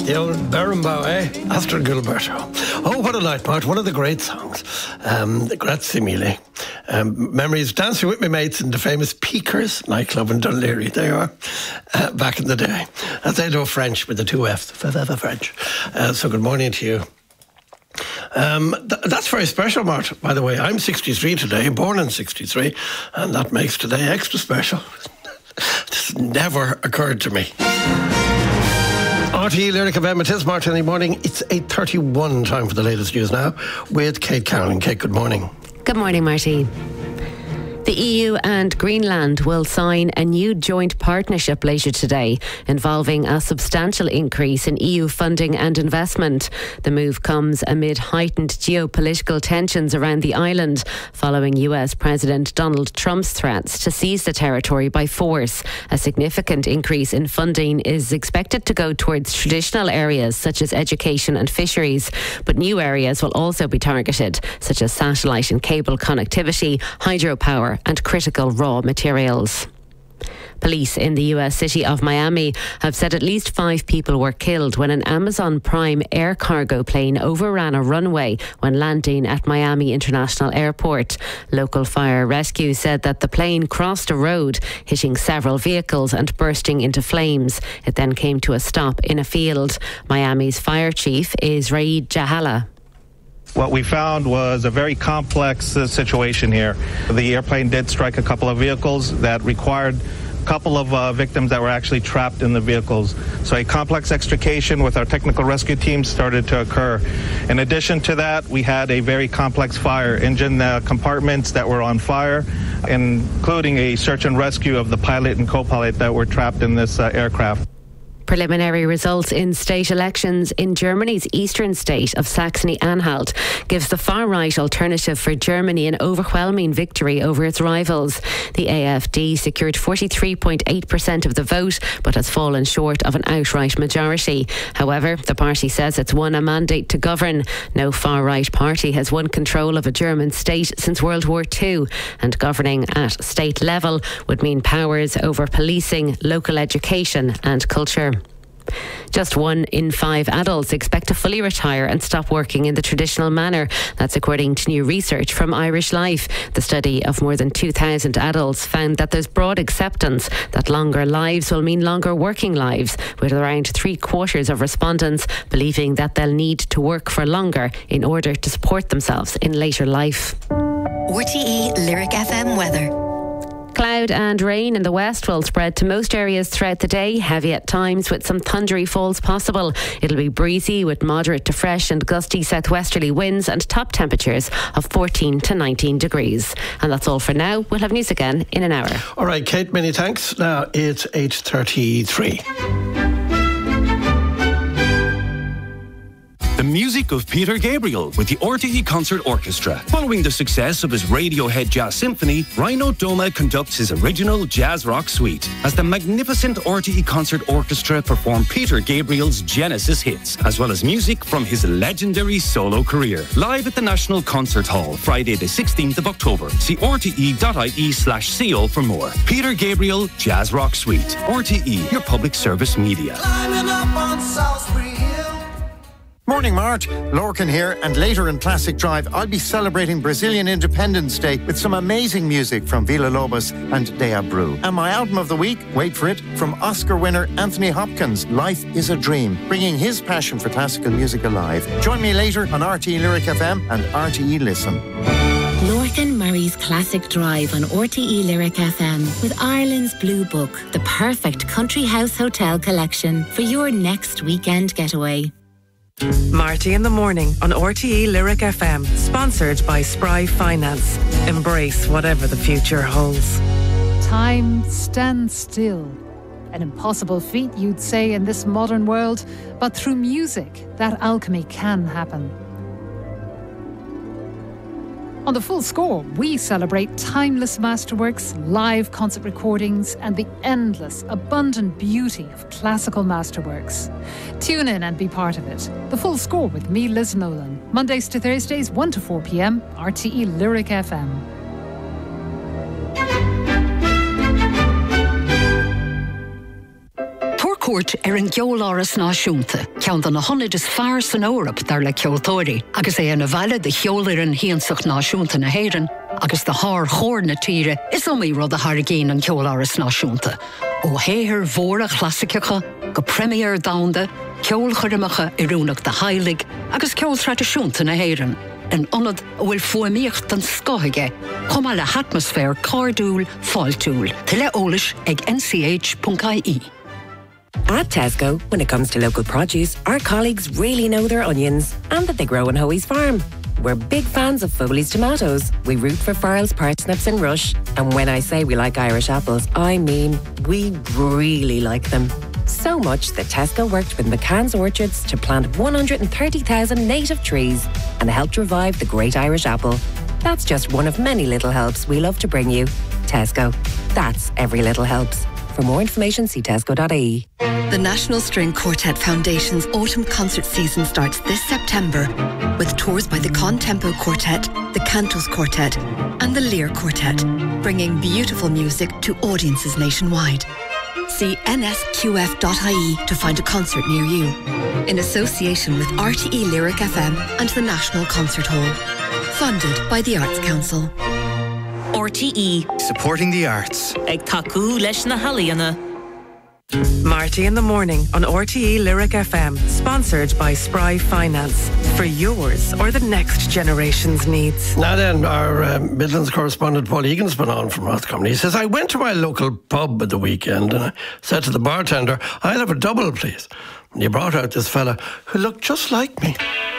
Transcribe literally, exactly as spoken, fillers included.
The old Berenbow, eh? Astor Gilberto. Oh, what a night, Mart. One of the great songs. Um, Grazie mille. Um, memories dancing with my mates in the famous Peakers nightclub in Dunleary. They are uh, back in the day. As they do French with the two F's. French. Uh, so good morning to you. Um, th- that's very special, Mart, by the way. I'm sixty-three today, born in sixty-three, and that makes today extra special. This never occurred to me. R T E Lyric F M, it is Martini morning. It's eight thirty-one, time for the latest news now with Kate Cowan. Kate, good morning. Good morning, Marty. The E U and Greenland will sign a new joint partnership later today involving a substantial increase in E U funding and investment. The move comes amid heightened geopolitical tensions around the island following U S President Donald Trump's threats to seize the territory by force. A significant increase in funding is expected to go towards traditional areas such as education and fisheries, but new areas will also be targeted, such as satellite and cable connectivity, hydropower and critical raw materials. Police in the U S city of Miami have said at least five people were killed when an Amazon Prime air cargo plane overran a runway when landing at Miami International Airport. Local fire rescue said that the plane crossed a road, hitting several vehicles and bursting into flames. It then came to a stop in a field. Miami's fire chief is Raid Jahala. What we found was a very complex uh, situation here. The airplane did strike a couple of vehicles that required a couple of uh, victims that were actually trapped in the vehicles. So a complex extrication with our technical rescue team started to occur. In addition to that, we had a very complex fire, engine uh, compartments that were on fire, including a search and rescue of the pilot and co-pilot that were trapped in this uh, aircraft. Preliminary results in state elections in Germany's eastern state of Saxony-Anhalt gives the far-right Alternative for Germany an overwhelming victory over its rivals. The A F D secured forty-three point eight percent of the vote, but has fallen short of an outright majority. However, the party says it's won a mandate to govern. No far-right party has won control of a German state since World War Two, and governing at state level would mean powers over policing, local education and culture. Just one in five adults expect to fully retire and stop working in the traditional manner. That's according to new research from Irish Life. The study of more than two thousand adults found that there's broad acceptance that longer lives will mean longer working lives, with around three quarters of respondents believing that they'll need to work for longer in order to support themselves in later life. R T E Lyric F M weather. Cloud and rain in the west will spread to most areas throughout the day, heavy at times with some thundery falls possible. It'll be breezy with moderate to fresh and gusty southwesterly winds and top temperatures of fourteen to nineteen degrees. And that's all for now. We'll have news again in an hour. All right, Kate, many thanks. Now it's eight thirty-three. The music of Peter Gabriel with the R T E Concert Orchestra. Following the success of his Radiohead Jazz Symphony, Rhino Doma conducts his original jazz rock suite as the magnificent R T E Concert Orchestra perform Peter Gabriel's Genesis hits, as well as music from his legendary solo career. Live at the National Concert Hall, Friday the sixteenth of October. See r t e dot i e slash c o for more. Peter Gabriel Jazz Rock Suite. R T E, your public service media. Climbing up on Salisbury Hill. Morning, Mart. Lorcan here, and later in Classic Drive, I'll be celebrating Brazilian Independence Day with some amazing music from Villa Lobos and Dea Brew. And my album of the week, wait for it, from Oscar winner Anthony Hopkins, Life is a Dream, bringing his passion for classical music alive. Join me later on R T E Lyric F M and R T E Listen. Lorcan Murray's Classic Drive on R T E Lyric F M with Ireland's Blue Book, the perfect country house hotel collection for your next weekend getaway. Marty in the morning on R T E Lyric F M, sponsored by Spry Finance. Embrace whatever the future holds. Time stands still. An impossible feat, you'd say, in this modern world, but through music, that alchemy can happen. On The Full Score, we celebrate timeless masterworks, live concert recordings, and the endless, abundant beauty of classical masterworks. Tune in and be part of it. The Full Score with me, Liz Nolan. Mondays to Thursdays, one to four p.m, R T E Lyric F M. cuairt ar an geoláras náisiúnta, ceann na honnaid is fearr san Eorp dar le ceoltóirí, agus é an bhaile de cheolir an híonsach náisiúnta na héireann, agus de thar chóir na tíre is omí rud a thargéin an ceoláras náisiúnta. Ó héthir mhóra chlasiceacha, go premier damda, ceol chuirimecha i rúnach de heilig, agus ceol tradiisiúnta na héireann. Den onad a bhfuil fuaimíocht an scothige, chuma le atmosfér cardúil fáiltúil. Tile ólis ag n c h dot i e. At Tesco, when it comes to local produce, our colleagues really know their onions and that they grow on Hoey's farm. We're big fans of Foley's tomatoes. We root for Farrell's parsnips and rush. And when I say we like Irish apples, I mean we really like them. So much that Tesco worked with McCann's Orchards to plant one hundred thirty thousand native trees and helped revive the great Irish apple. That's just one of many little helps we love to bring you. Tesco. That's every little helps. For more information, see tesco dot I E. The National String Quartet Foundation's autumn concert season starts this September with tours by the Contempo Quartet, the Cantos Quartet and the Lear Quartet, bringing beautiful music to audiences nationwide. See n s q f dot I E to find a concert near you. In association with R T E Lyric F M and the National Concert Hall. Funded by the Arts Council. R T E. Supporting the arts. Ag taku leis na haliana. Marty in the Morning on R T E Lyric F M. Sponsored by Spry Finance. For yours or the next generation's needs. Now then, our um, Midlands correspondent Paul Egan's been on from Roscommon. He says, I went to my local pub at the weekend and I said to the bartender, I'll have a double, please. And he brought out this fella who looked just like me.